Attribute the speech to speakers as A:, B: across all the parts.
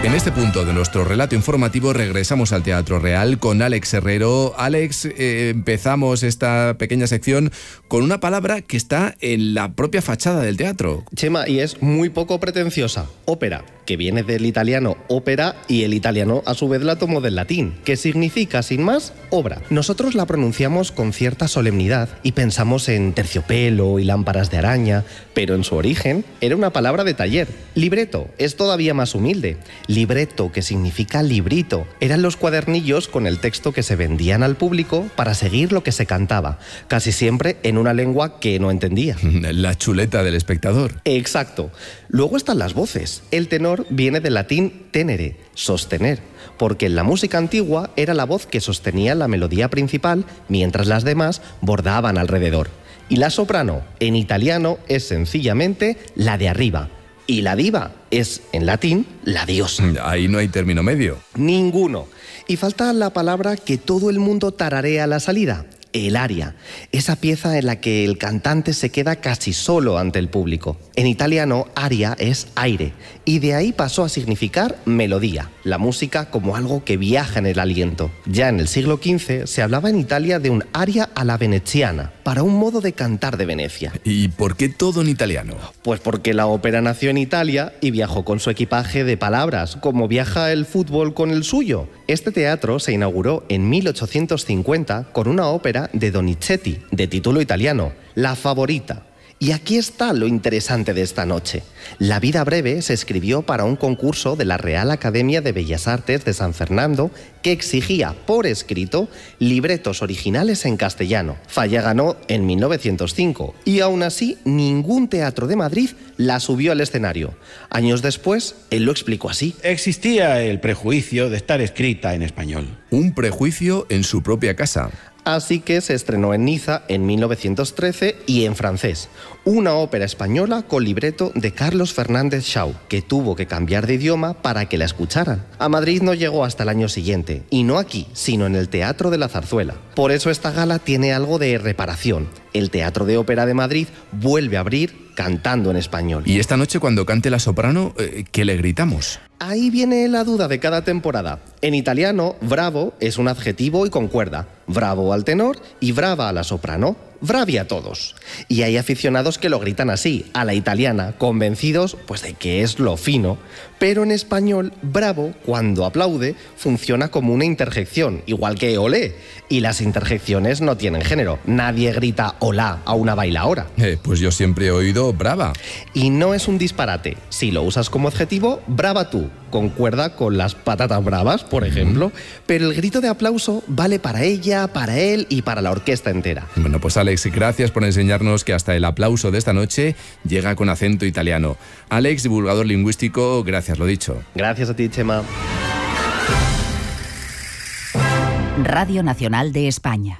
A: En este punto de nuestro relato informativo regresamos al Teatro Real con Alex Herrero. Alex, empezamos esta pequeña sección con una palabra que está en la propia fachada del teatro.
B: Chema, y es muy poco pretenciosa. Ópera, que viene del italiano ópera y el italiano a su vez la tomó del latín, que significa, sin más, obra. Nosotros la pronunciamos con cierta solemnidad y pensamos en terciopelo y lámparas de araña, pero en su origen era una palabra de taller. Libretto es todavía más humilde. Libretto, que significa librito, eran los cuadernillos con el texto que se vendían al público para seguir lo que se cantaba, casi siempre en una lengua que no entendía.
A: La chuleta del espectador.
B: Exacto. Luego están las voces. El tenor viene del latín tenere, sostener, porque en la música antigua era la voz que sostenía la melodía principal mientras las demás bordaban alrededor. Y la soprano, en italiano, es sencillamente la de arriba. Y la diva es, en latín, la diosa.
A: Ahí no hay término medio.
B: Ninguno. Y falta la palabra que todo el mundo tararea a la salida: el aria, esa pieza en la que el cantante se queda casi solo ante el público. En italiano, aria es aire, y de ahí pasó a significar melodía, la música como algo que viaja en el aliento. Ya en el siglo XV se hablaba en Italia de un aria a la veneziana, para un modo de cantar de Venecia.
A: ¿Y por qué todo en italiano?
B: Pues porque la ópera nació en Italia y viajó con su equipaje de palabras, como viaja el fútbol con el suyo. Este teatro se inauguró en 1850 con una ópera de Donizetti, de título italiano, La Favorita. Y aquí está lo interesante de esta noche. La vida breve se escribió para un concurso de la Real Academia de Bellas Artes de San Fernando que exigía por escrito libretos originales en castellano. Falla ganó en 1905 y aún así ningún teatro de Madrid la subió al escenario. Años después, él lo explicó así.
C: Existía el prejuicio de estar escrita en español.
A: Un prejuicio en su propia casa.
B: Así que se estrenó en Niza en 1913 y en francés. Una ópera española con libreto de Carlos Fernández Shaw, que tuvo que cambiar de idioma para que la escucharan. A Madrid no llegó hasta el año siguiente, y no aquí, sino en el Teatro de la Zarzuela. Por eso esta gala tiene algo de reparación. El Teatro de Ópera de Madrid vuelve a abrir cantando en español.
A: Y esta noche, cuando cante la soprano, ¿qué le gritamos?
B: Ahí viene la duda de cada temporada. En italiano, bravo es un adjetivo y concuerda. Bravo al tenor y brava a la soprano. Bravi a todos. Y hay aficionados que lo gritan así, a la italiana, convencidos pues de que es lo fino. Pero en español, bravo, cuando aplaude, funciona como una interjección, igual que olé. Y las interjecciones no tienen género. Nadie grita olá a una bailaora.
A: Pues yo siempre he oído brava.
B: Y no es un disparate. Si lo usas como adjetivo, brava tú. Concuerda con las patatas bravas, por ejemplo. Pero el grito de aplauso vale para ella, para él y para la orquesta entera.
A: Bueno, pues Alex, gracias por enseñarnos que hasta el aplauso de esta noche llega con acento italiano. Alex, divulgador lingüístico, gracias, lo dicho.
B: Gracias a ti, Chema.
D: Radio Nacional de España.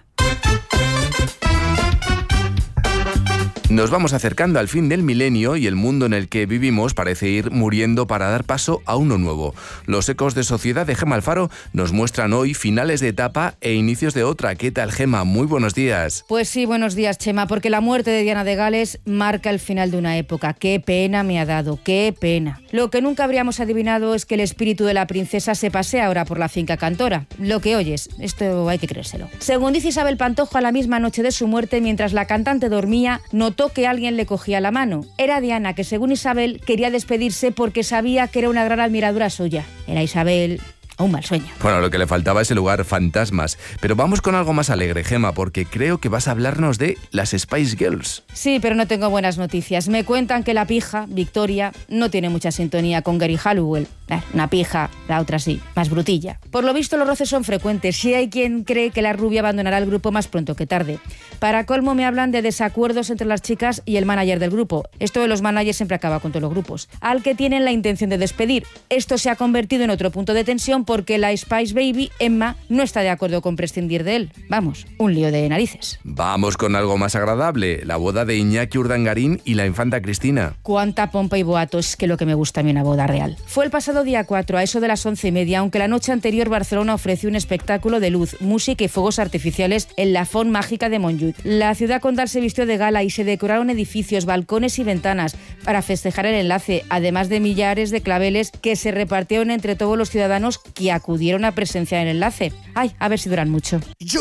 A: Nos vamos acercando al fin del milenio y el mundo en el que vivimos parece ir muriendo para dar paso a uno nuevo. Los ecos de sociedad de Gema Alfaro nos muestran hoy finales de etapa e inicios de otra. ¿Qué tal, Gema? Muy buenos días.
E: Pues sí, buenos días, Chema, porque la muerte de Diana de Gales marca el final de una época. ¡Qué pena me ha dado! ¡Qué pena! Lo que nunca habríamos adivinado es que el espíritu de la princesa se pasea ahora por la finca Cantora. Lo que oyes, esto hay que creérselo. Según dice Isabel Pantoja, la misma noche de su muerte, mientras la cantante dormía, notó que alguien le cogía la mano. Era Diana, que según Isabel quería despedirse porque sabía que era una gran admiradora suya. Era Isabel un mal sueño.
A: Bueno, lo que le faltaba es el lugar fantasmas. Pero vamos con algo más alegre, Gema, porque creo que vas a hablarnos de las Spice Girls.
E: Sí, pero no tengo buenas noticias. Me cuentan que la pija, Victoria, no tiene mucha sintonía con Gary Halliwell. Una pija, la otra sí, más brutilla. Por lo visto los roces son frecuentes y hay quien cree que la rubia abandonará el grupo más pronto que tarde. Para colmo me hablan de desacuerdos entre las chicas y el manager del grupo. Esto de los managers siempre acaba con todos los grupos. Al que tienen la intención de despedir. Esto se ha convertido en otro punto de tensión porque la Spice Baby, Emma, no está de acuerdo con prescindir de él. Vamos, un lío de narices.
A: Vamos con algo más agradable, la boda de Iñaki Urdangarín y la infanta Cristina.
E: Cuánta pompa y boato, es que lo que me gusta a mí una boda real. Fue el pasado pasado día 4, a eso de las 11:30, aunque la noche anterior Barcelona ofreció un espectáculo de luz, música y fuegos artificiales en la Font Mágica de Montjuïc. La ciudad condal se vistió de gala y se decoraron edificios, balcones y ventanas para festejar el enlace, además de millares de claveles que se repartieron entre todos los ciudadanos que acudieron a presenciar el enlace. Ay, a ver si duran mucho.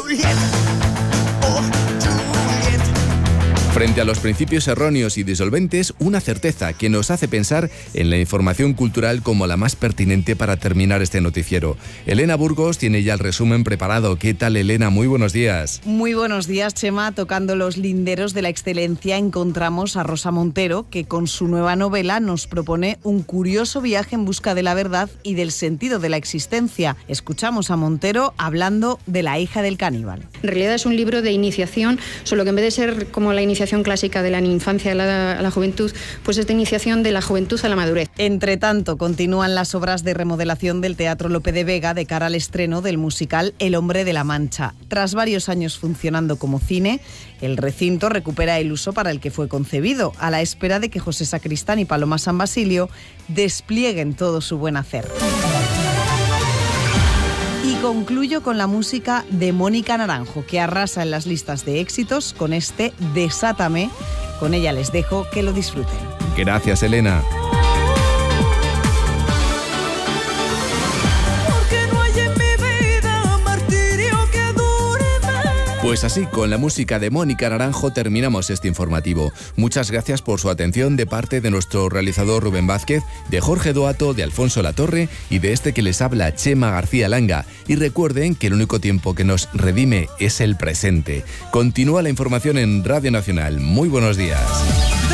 A: Frente a los principios erróneos y disolventes, una certeza que nos hace pensar en la información cultural como la más pertinente para terminar este noticiero. Elena Burgos tiene ya el resumen preparado. ¿Qué tal, Elena? Muy buenos días.
F: Muy buenos días, Chema. Tocando los linderos de la excelencia encontramos a Rosa Montero, que con su nueva novela nos propone un curioso viaje en busca de la verdad y del sentido de la existencia. Escuchamos a Montero hablando de La hija del caníbal.
G: En realidad es un libro de iniciación, solo que en vez de ser como la iniciación clásica de la infancia a la juventud, pues es de iniciación de la juventud a la madurez.
F: Entre tanto, continúan las obras de remodelación del Teatro Lope de Vega de cara al estreno del musical El hombre de la Mancha. Tras varios años funcionando como cine, el recinto recupera el uso para el que fue concebido, a la espera de que José Sacristán y Paloma San Basilio desplieguen todo su buen hacer. Y concluyo con la música de Mónica Naranjo, que arrasa en las listas de éxitos con este Desátame. Con ella les dejo, que lo disfruten.
A: Gracias, Elena. Pues así, con la música de Mónica Naranjo terminamos este informativo. Muchas gracias por su atención de parte de nuestro realizador Rubén Vázquez, de Jorge Doato, de Alfonso Latorre y de este que les habla, Chema García Langa. Y recuerden que el único tiempo que nos redime es el presente. Continúa la información en Radio Nacional. Muy buenos días.